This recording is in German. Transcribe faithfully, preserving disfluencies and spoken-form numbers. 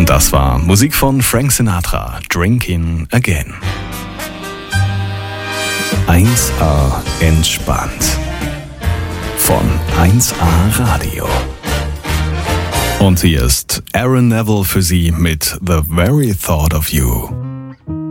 Das war Musik von Frank Sinatra, Drinking Again. eins A entspannt. Von eins A Radio. Und hier ist Aaron Neville für Sie mit The Very Thought of You.